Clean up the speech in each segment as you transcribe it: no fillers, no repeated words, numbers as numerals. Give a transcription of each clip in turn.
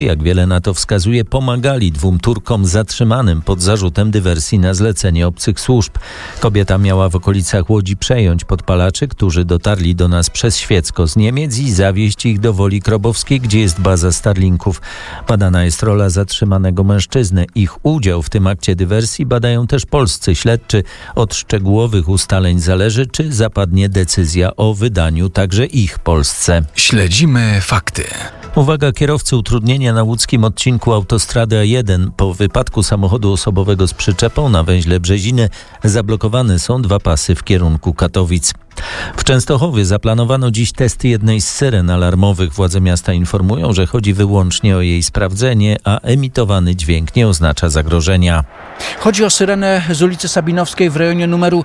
jak wiele na to wskazuje, pomagali 2 Turkom zatrzymanym pod zarzutem dywersji na zlecenie obcych służb. Kobieta miała w okolicach Łodzi przejąć podpalaczy, którzy dotarli do nas przez Świecko z Niemiec i zawieźć ich do Woli Krobowskiej, gdzie jest baza Starlinków. Badana jest rola zatrzymanego mężczyzny. Ich udział w tym akcie dywersji badają też polscy śledczy. Od szczegółowych ustaleń zależy, czy zapadnie decyzja o wydaniu także ich Polsce. Śledzimy fakty. Uwaga, kierowcy, utrudnienia na łódzkim odcinku autostrady A1. Po wypadku samochodu osobowego z przyczepą na węźle Brzeziny zablokowane są 2 pasy w kierunku Katowic. W Częstochowie zaplanowano dziś testy jednej z syren alarmowych. Władze miasta informują, że chodzi wyłącznie o jej sprawdzenie, a emitowany dźwięk nie oznacza zagrożenia. Chodzi o syrenę z ulicy Sabinowskiej w rejonie numeru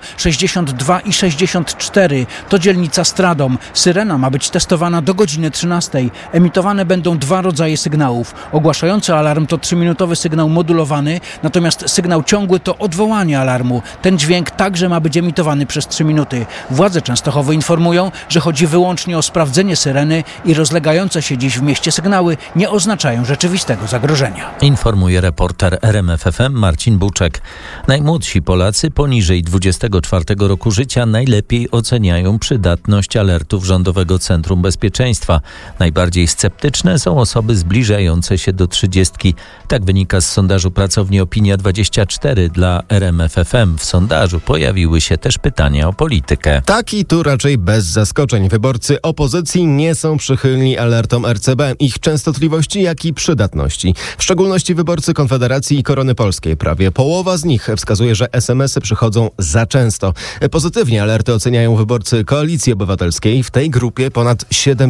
62 i 64. To dzielnica Stradom. Syrena ma być testowana do godziny 13. Emitowane będą 2 rodzaje sygnałów. Ogłaszający alarm to 3-minutowy sygnał modulowany, natomiast sygnał ciągły to odwołanie alarmu. Ten dźwięk także ma być emitowany przez 3 minuty. Władze Częstochowy informują, że chodzi wyłącznie o sprawdzenie syreny i rozlegające się dziś w mieście sygnały nie oznaczają rzeczywistego zagrożenia. Informuje reporter RMF FM Marcin Buczek. Najmłodsi Polacy poniżej 24 roku życia najlepiej oceniają przydatność alertów Rządowego Centrum Bezpieczeństwa. Najbardziej sceptyczne są osoby zbliżające się do 30. Tak wynika z sondażu pracowni Opinia24 dla RMF FM. W sondażu pojawiły się też pytania o politykę. Tak i tu raczej bez zaskoczeń. Wyborcy opozycji nie są przychylni alertom RCB, ich częstotliwości, jak i przydatności. W szczególności wyborcy Konfederacji i Korony Polskiej. Prawie połowa z nich wskazuje, że SMS-y przychodzą za często. Pozytywnie alerty oceniają wyborcy Koalicji Obywatelskiej. W tej grupie ponad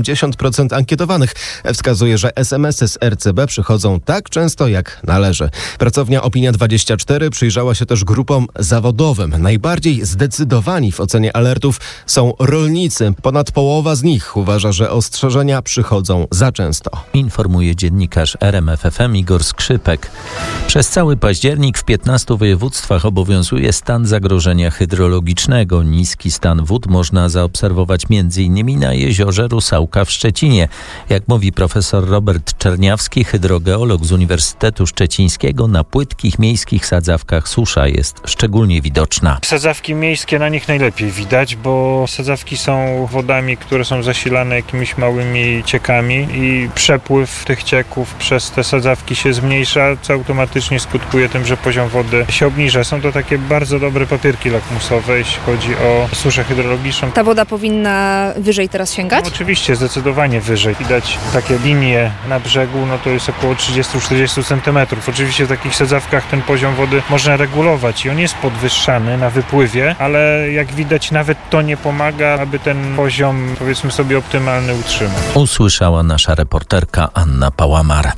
70% ankietowanych wskazuje, że SMS-y z RCB przychodzą tak często, jak należy. Pracownia Opinia24 przyjrzała się też grupom zawodowym. Najbardziej zdecydowani w ocenie alertów są rolnicy. Ponad połowa z nich uważa, że ostrzeżenia przychodzą za często. Informuje dziennikarz RMF FM Igor Skrzypek. Przez cały październik w 15 województwach obowiązuje stan zagrożenia hydrologicznego. Niski stan wód można zaobserwować m.in. na jeziorze Rusałka w Szczecinie. Jak mówi profesor Robert Czerniawski, hydrogeolog z Uniwersytetu Szczecińskiego, na płytkich miejskich sadzawkach susza jest szczególnie widoczna. Sadzawki miejskie, na nich najlepiej widać, bo sadzawki są wodami, które są zasilane jakimiś małymi ciekami i przepływ tych cieków przez te sadzawki się zmniejsza, co automatycznie skutkuje tym, że poziom wody się obniża. Są to takie bardzo dobre papierki lakmusowe, jeśli chodzi o suszę hydrologiczną. Ta woda powinna wyżej teraz sięgać? No, oczywiście, zdecydowanie wyżej. Widać takie linie na brzegu, no to jest około 30-40 cm. Oczywiście w takich sadzawkach ten poziom wody można regulować i on jest podwyższany na wypływie, ale jak widać nawet to nie pomaga, aby ten poziom, powiedzmy sobie, optymalny utrzymać. Usłyszała nasza reporterka Anna Pałamar.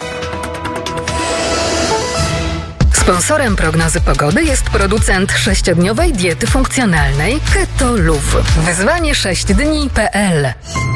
Sponsorem prognozy pogody jest producent 6-dniowej diety funkcjonalnej Keto Luv. Wyzwanie 6dni.pl.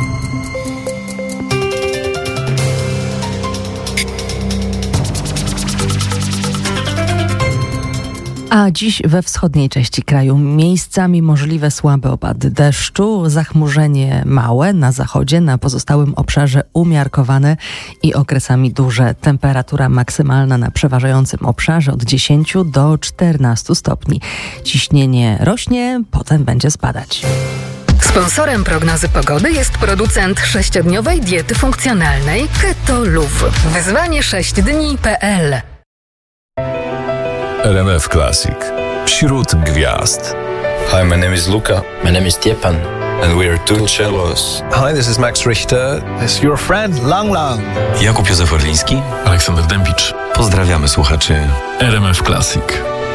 A dziś we wschodniej części kraju miejscami możliwe słabe opady deszczu, zachmurzenie małe na zachodzie, na pozostałym obszarze umiarkowane i okresami duże. Temperatura maksymalna na przeważającym obszarze od 10 do 14 stopni. Ciśnienie rośnie, potem będzie spadać. Sponsorem prognozy pogody jest producent 6-dniowej diety funkcjonalnej Keto Luv. Wyzwanie 6dni.pl. RMF Classic. Wśród gwiazd. Hi, my name is Luca. My name is Stefan. And we are two cellos. Hi, this is Max Richter. It's your friend Lang Lang. Jakub Józef Orliński. Aleksander Dębicz. Pozdrawiamy słuchaczy RMF Classic.